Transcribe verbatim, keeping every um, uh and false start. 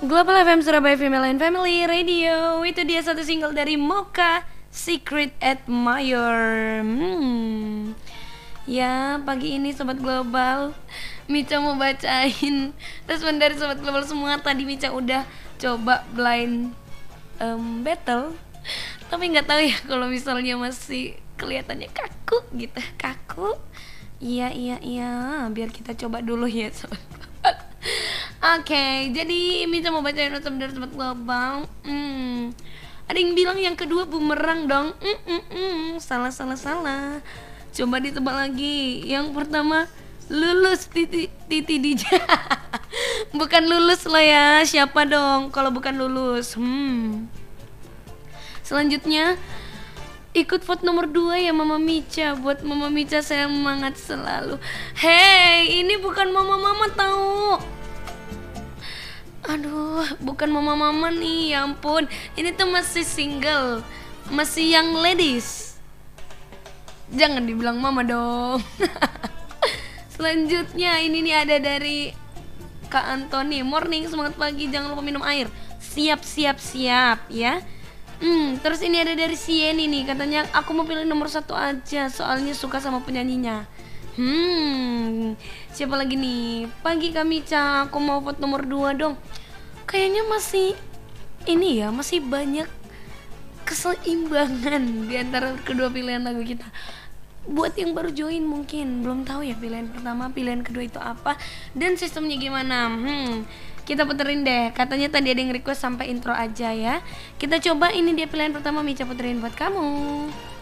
Global F M Surabaya Female and Family Radio. Itu dia satu single dari Mocha, Secret Admirer. hmm. Ya, pagi ini Sobat Global, Mica mau bacain respon dari Sobat Global semua. Tadi Mica udah coba blind um, battle, tapi nggak tahu ya kalau misalnya masih kelihatannya kaku gitu. Kaku. Iya, iya, iya. Biar kita coba dulu ya Sobat. Oke, okay, jadi Mica mau bacain respon dari Sobat Global. Hmm. Ada yang bilang yang kedua bumerang dong. Mm -mm -mm. Salah, salah, salah. Coba ditebak lagi. Yang pertama lulus titi titi dija. Bukan lulus lah ya. Siapa dong kalau bukan lulus? Hmm. Selanjutnya ikut vote nomor dua ya Mama Mica. Buat Mama Mica saya semangat selalu. Hey, ini bukan mama-mama tahu. Aduh, bukan mama-mama nih, ya ampun. Ini tuh masih single, masih young ladies. Jangan dibilang mama dong. Selanjutnya ini nih ada dari Kak Antoni. Morning, semangat pagi, jangan lupa minum air. Siap, siap, siap ya. Hmm, terus ini ada dari Sieni nih, katanya aku mau pilih nomor satu aja, soalnya suka sama penyanyinya. Hmm, siapa lagi nih? Pagi kami Ca, aku mau vote nomor dua dong. Kayaknya masih ini ya, masih banyak keseimbangan di antara kedua pilihan lagu kita. Buat yang baru join mungkin belum tahu ya pilihan pertama, pilihan kedua itu apa dan sistemnya gimana. Hmm, kita puterin deh. Katanya tadi ada yang request sampai intro aja ya. Kita coba, ini dia pilihan pertama, Mica puterin buat kamu.